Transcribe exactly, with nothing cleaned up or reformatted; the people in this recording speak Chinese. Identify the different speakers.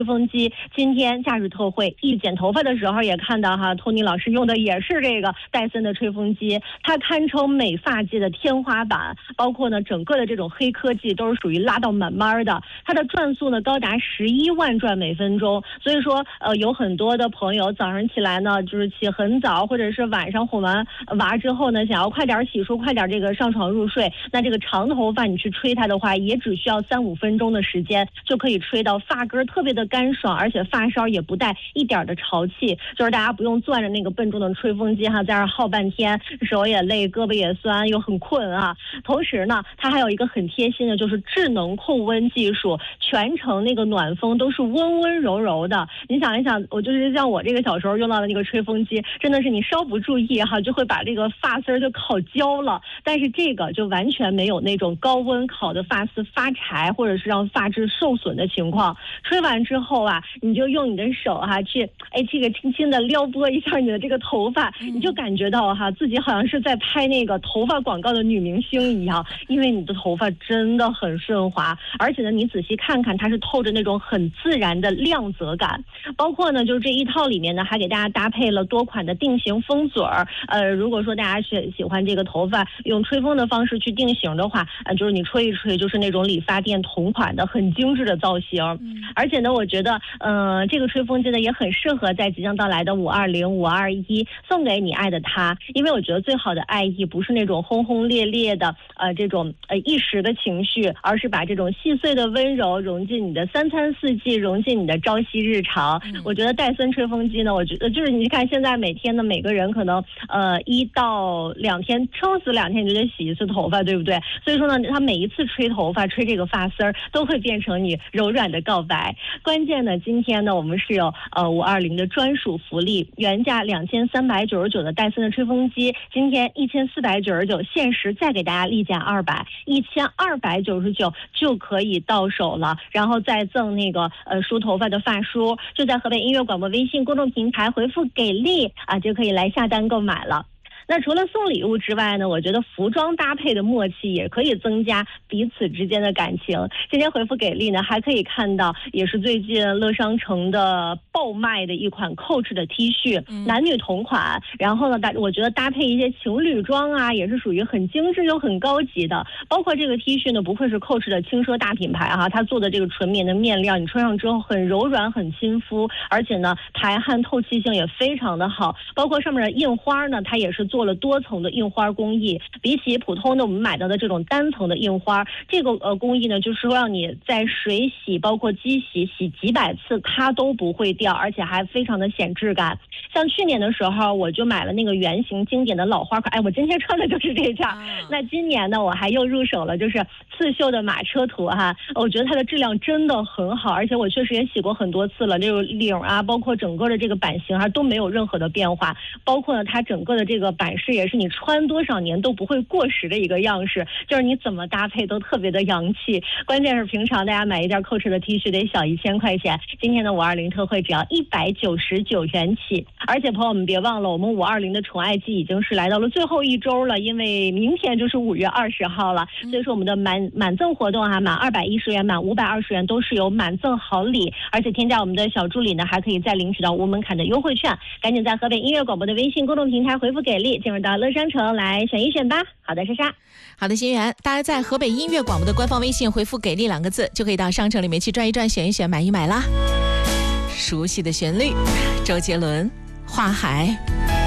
Speaker 1: 吹风机今天假日特惠，一剪头发的时候也看到哈，托尼老师用的也是这个戴森的吹风机，它堪称美发界的天花板，包括呢整个的这种黑科技都是属于拉到满满的，它的转速呢高达十一万转每分钟，所以说呃有很多的朋友早上起来呢就是起很早，或者是晚上哄完娃之后呢想要快点洗漱，快点这个上床入睡，那这个长头发你去吹它的话，也只需要三五分钟的时间就可以吹到发根特别的干爽，而且发梢也不带一点的潮气，就是大家不用攥着那个笨重的吹风机哈，在那耗半天，手也累，胳膊也酸，又很困啊。同时呢，它还有一个很贴心的，就是智能控温技术，全程那个暖风都是温温柔柔的。你想一想，我就是像我这个小时候用到的那个吹风机，真的是你稍不注意哈，就会把这个发丝就烤焦了。但是这个就完全没有那种高温烤的发丝发柴，或者是让发质受损的情况。吹完之后啊，你就用你的手哈、啊、去，哎，这个轻轻的撩拨一下你的这个头发，你就感觉到哈、啊、自己好像是在拍那个头发广告的女明星一样，因为你的头发真的很顺滑，而且呢，你仔细看看，它是透着那种很自然的亮泽感。包括呢，就是这一套里面呢，还给大家搭配了多款的定型风嘴儿。呃，如果说大家喜喜欢这个头发用吹风的方式去定型的话，呃，就是你吹一吹，就是那种理发店同款的很精致的造型。嗯、而且呢，我觉得，呃，这个吹风机呢也很适合在即将到来的五二零、五二一送给你爱的他，因为我觉得最好的爱意不是那种轰轰烈烈的呃这种呃一时的情绪，而是把这种细碎的温柔融进你的三餐四季，融进你的朝夕日常。嗯、我觉得戴森吹风机呢，我觉得就是你看现在每天呢，每个人可能呃一到两天，撑死两天你就得洗一次头发，对不对？所以说呢，它每一次吹头发、吹这个发丝儿，都会变成你柔软的告白。关键呢，今天呢，我们是有呃五二零的专属福利，原价两千三百九十九的戴森的吹风机，今天一千四百九十九，限时再给大家立减二百，一千二百九十九就可以到手了，然后再赠那个呃梳头发的发梳，就在河北音乐广播微信公众平台回复给力啊，就可以来下单购买了。那除了送礼物之外呢，我觉得服装搭配的默契也可以增加彼此之间的感情。今天回复给力呢，还可以看到也是最近乐商城的爆卖的一款 Coach 的 T 恤，嗯、男女同款。然后呢，搭我觉得搭配一些情侣装啊，也是属于很精致又很高级的。包括这个 T 恤呢，不愧是 Coach 的轻奢大品牌哈、啊，它做的这个纯棉的面料，你穿上之后很柔软很亲肤，而且呢排汗透气性也非常的好。包括上面的印花呢，它也是做了多层的印花工艺，比起普通的我们买到的这种单层的印花，这个呃工艺呢，就是说让你在水洗包括机洗洗几百次它都不会掉，而且还非常的显质感。像去年的时候我就买了那个圆形经典的老花款，哎，我今天穿的就是这件。那今年呢，我还又入手了就是刺绣的马车图哈，我觉得它的质量真的很好，而且我确实也洗过很多次了，这个领啊，包括整个的这个版型啊都没有任何的变化，包括呢它整个的这个版式也是你穿多少年都不会过时的一个样式，就是你怎么搭配都特别的洋气。关键是平常大家买一件 Coach 的 T 恤得小一千块钱，今天的五二零特惠只要一百九十九元起。而且朋友们别忘了，我们五二零的宠爱季已经是来到了最后一周了，因为明天就是五月二十号了，所以说我们的满满赠活动啊，满二百一十元、满五百二十元都是有满赠好礼，而且添加我们的小助理呢，还可以再领取到无门槛的优惠券。赶紧在河北音乐广播的微信公众平台回复给力，进入到乐商城来选一选吧。好的，莎莎。
Speaker 2: 好的，心源，大家在河北音乐广播的官方微信回复给力两个字，就可以到商城里面去转一转，选一选，买一买啦。熟悉的旋律，周杰伦，花海。